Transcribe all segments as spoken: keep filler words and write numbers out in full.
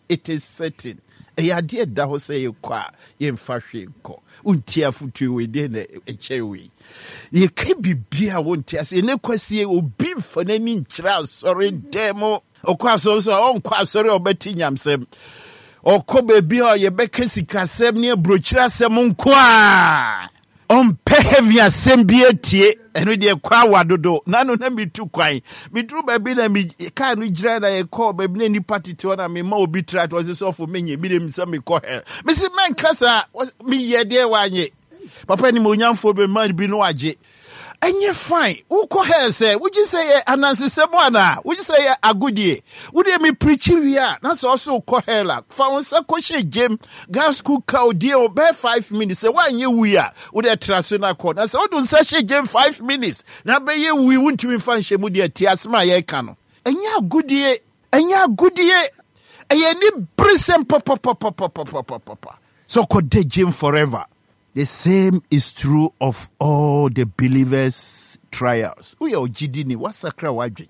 It is certain. A idea that was say you qua in fashion co. Untia futu within a cherry. You can't be beer won't test in a question will be for any child sorry demo or quas also on quas sorry or betting sem. Or Kobe beer ye bekesika sem near brochra semon qua. On behavior sembiety and with the kwa dodo. None of them be too quiet. Me drew baby and me can't reach a call baby any party to honor me more be tried was this awful many medium some me call her. Missus Mancasa was me ye dear one ye. Papa any more young for be might be no aje. And you're fine. Who call her say? Would you say an answer someone? Would you say a good year? Would you be preaching here? That's also call her like found some question Jim gas cook cow deal bare five minutes. Say why you we are with a trasuna court. I said, oh, don't say Jim five minutes. Now be you we won't even find she would dear tears my air cano. And you're good year. And you're good year. And you need prison papa papa papa papa papa. So could they Jim forever. The same is true of all the believers' trials. We are jidini wasakra wajin.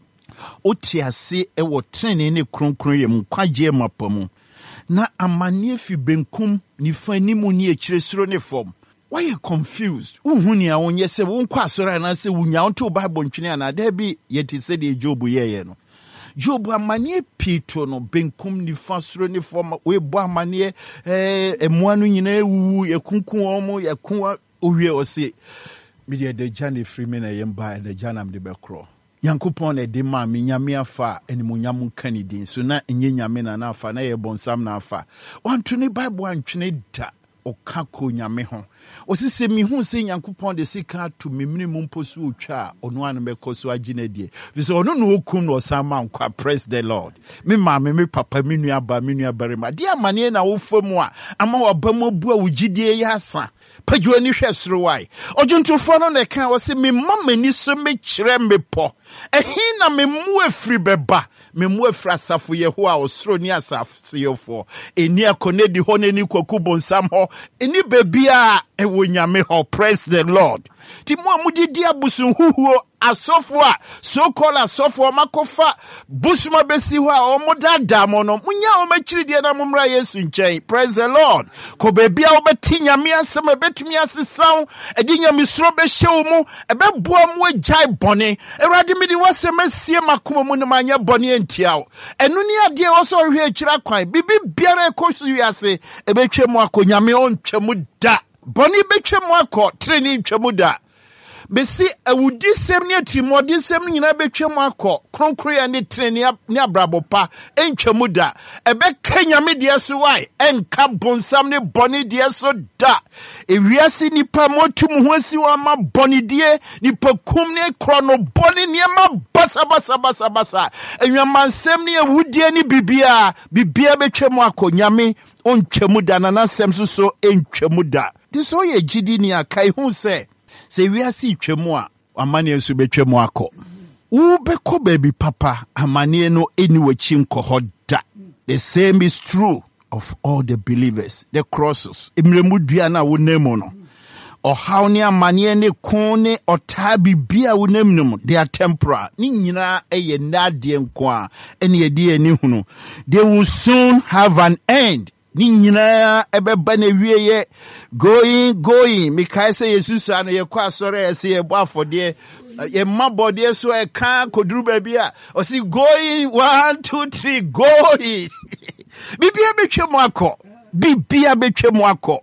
Otiase ewo training ne kronkron ye mkwaje mapamu. Na amanie fi benkum ni fani mu ni echire soro ne form. Why you confused? Unhu ni awonye se won kwa soro na se wunya onto Bible ntwene ana da bi yeti se de Job yeye no. Job amanie pito no benkum ni fasoro ni form we bo amanie eh emuanu nyina ewu yekunkun omo yekun owie ose media de jane free me na yemba de janam de bekro yankopon e de ma me nyame afa animunyam kanidin so na enye nyame na na afa na ye bonsam na afa wanto ni Bible antwene da okako nyame ho osise mi hu se yankopon de sika to memni mumposu otwa ono an mekoso agina die vise ono no okum no sama nkwa. Praise the Lord. Me ma me me papa me nua ba me nua barema de amane na wo famu a ama wabamo bu a wugidie ya asa padwo ni hwesoro wai ojuntofo no na kan wo se me mama ni so me kire me po ehin na me mu afri beba me mu afri asafo yeho a osoro ni asafo yefo eni akonedi ho na ni kwaku bonsam ho eni bebia ewo nyame ho. Praise the Lord. Ti mo amudidi abusun huhuo asofo a so call asofo makofa busuma besi ho a omodada mo no munya o machiri de na momra Yesu nchen. Praise the Lord. Ko bebia obeti nyame asem ebetumi asesaw edi nyame soro be hyew mu ebeboa mu agtai bone erade mi di wasem asie makoma mu ne manya bone entiawo enu ni ade wo so hwe akira kwan bibi biara ekosu wiase ebetwe mu akonyame ontwa mu da boni betwe mu akọ treni ntwa mu da besi awudi sem ne atimodi sem nyina betwe mu akọ kronkro ya ne treni ne abrabopa entwa mu da ebe kanyame de so wai enka bonsam ne boni de so da ewiase nipa motum ho asi wa ma boni de nipa kum ne krono boni ne ma basa basa basa basa enwamansem ne awudi ne bibia bibia betwe mu akọ nyame ontwa da na nasem so so entwa mu da diso ye gidi ni akai hu se se wiase twemu a amane enso betwemu akọ wo beko baby papa amane no eni wachi nkoho da. The same is true of all the believers. The crosses emremu dua na wo nemu no ohaw ne amane ne kon ne otabi bia wo nemu they are temporal ni nyina eye nade nko a ene yedi ani hunu. They will soon have an end. Ni nyina ebeba na wieye going going mikai say Jesus an ye kwa sore ese ye bo afode ye mabode so e kan koduru ba bia o si going one two three going bibia betwe mu akọ bibia betwe mu akọ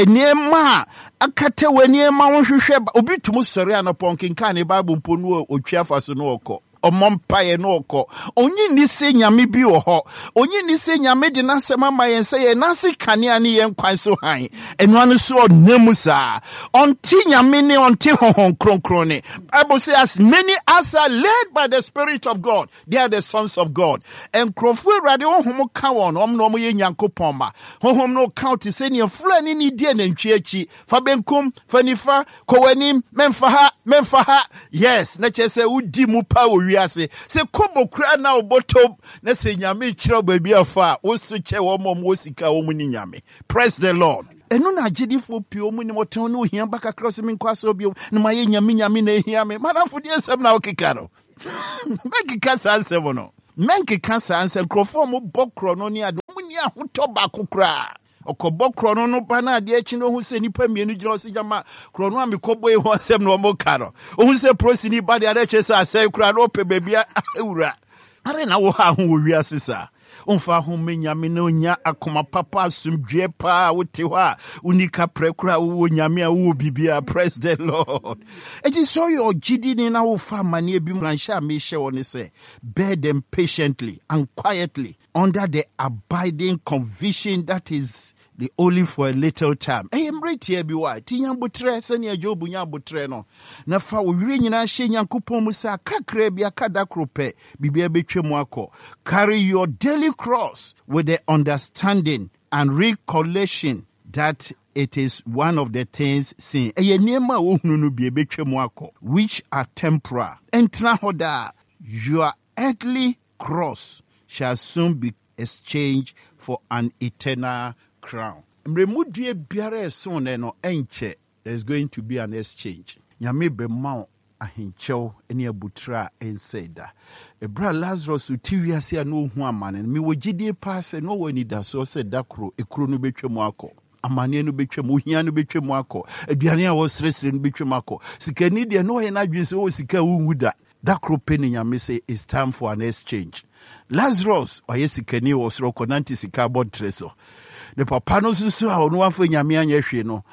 enema akate waniema wo hwehwe obi tumu sore anopon kinka ne Bible mponu otwa faso no okọ omompaye no oko onyi ni se nyame bi wo ho onyi ni se nyame de na sema ma yen se ye na se kanea ni yen kwan so han enu anu so onemu sa onti nyame ni onti honhon kronkron ni. Bible says as many as are led by the Spirit of God they are the sons of God. En krofu rade honhom ka won om no mo ye nyankopon ma honhom no count se ni fura ni ni die na ntwe achi fa benkum fa nifa kowanim memfa ha memfa ha yes na chese udi mu pa wiase se kobo kura na obotom na se nyame kire baby afa wo so che wo mom wo sika wo mu ni nyame. Praise the Lord. Enu na agidifo pio mu ni moton no hia baka cross mi nkwaso bio na maye nyame nyame na hia me madafo de asem na okika no mekika sansem no menkika sansem krofo mo bokro no ni ade mu ni ahoto ba kokra okobo krono no ba na de achi no hu se nipa mienu gina se jama krono a mekobo e ho asem no mo ka no hu se prosi ni ba de ade che se asai kra no pe bebia ewura are na wo ha ho wi asesa onfa ho menyame na onya akoma papa asumdwe pa wote ho a unika prekura wo nyame a wo bibia. Praise the Lord. It is so your gidi ni na wo fa mane bi mransha me hye woni say bear them patiently and quietly under the abiding conviction that is the only for a little time. I am right here be why tinya botre se ne Job nya botre no na fa wo wire nyina hye Nyankopon mu sa kakra bia kada krope bibia betwemu akọ. Carry your daily cross with the understanding and recollection that it is one of the things seen which are temporal. Entra hoda, your earthly cross shall soon be exchanged for an eternal crown. There's going to be an exchange. Ahincho eni abutra enseda ebra Lazarus utiwiase anu hu amane me wogide paase no wani da so se dakro ekro no betwem akọ amane no betwem ohia no betwem akọ aduane a wo sresre no betwem akọ sikani de no ye na dwese wo sika wu da dakro peni nyame say it's time for an exchange. Lazarus oye sikani wo sro konanti sika bon treso the papa no susu a ono afọ nyame anya hwe no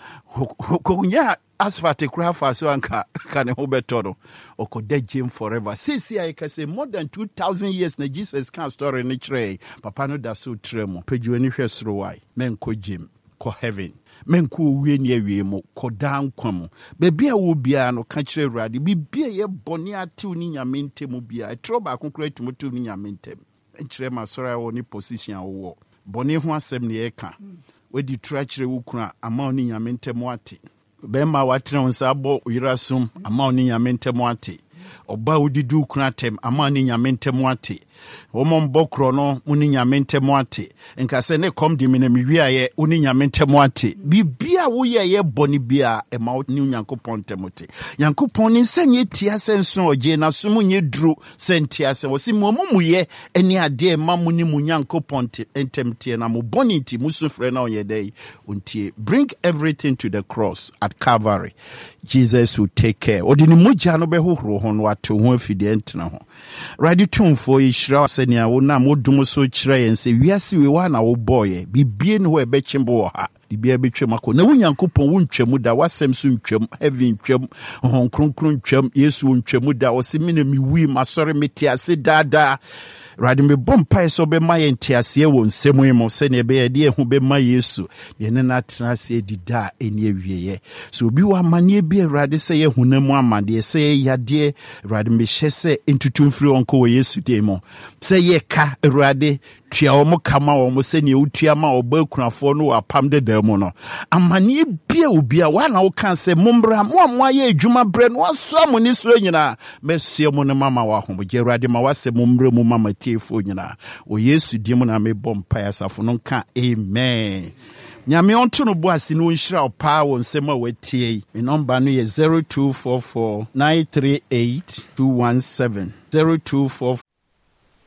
konya asfate kura fa so anka kane ho betoro okoda jim forever. Sisi I can say more than two thousand years na Jesus can story ni chere papa no da so tremo peju ani hwe soro wai men ko jim ko heaven men ko wie ni awie mo ko dan kwam bebi a wo bia no ka chere urade bibia ye boni atew ni nyame ntem bia etro ba konkura tumutu ni nyame ntem chere ma soro wo ni position a wo boni ho asem ne ye ka wedi tra chere wo kuna ama oni nyame ntem ate bema watre onsa bo yirasum ama oni nyame ntem ate oba udidu kuna tem ama oni nyame ntem ate womo mbokro no oni nyame ntem ate nka se ne kom di me na miwia ye oni nyame ntem ate bibia wo ye ye boni bia e ma oni Nyankopon temote Nyankopon ni senye tia senso oje na sumu nye dru sentia sen wosi momu ye eni ade ma muni mu Nyankopon entemtie na mo boni nti musufre na onye dei untie. Bring everything to the cross at Calvary. Jesus will take care. Odini moja no be hohoro ho no ato ho afide entena ho. Ready to for ishra senia wo na modum so kire yen se wiase we wa na wo boye bibie no ho ebe chimbo ha bibia betwem akọ na Nyankopon wo ntwam da wasem so ntwam heaven ntwam hon kronkron ntwam Yesu ntwam da osimi na miwi masore metiase dada radi me bompa so be maye ntiase wo nsemu mo se ne be ye de hu be maye Yesu ye ne na trase dida eni awieye so obi wa mane bi radi se ye hunamu amade se ye yade radi me hyese ntutumfiri onko wo Yesu de mo se ye ka radi tua o mo kama o mo se ne utua ma oba kunafo no apam de da mo no amane bi obi a wa na wo kan se mombra mo mo ye adwuma bre no so mo ni so nyina mesie mo ne mama wa ho je radi ma wase mombra mu mama tiefo nyina o Yesu di mo na me bompa ya safo no ka amen. Nyame onto no boase no nhira opa wo nsema watie e number no ye zero two four four nine three eight two one seven zero two four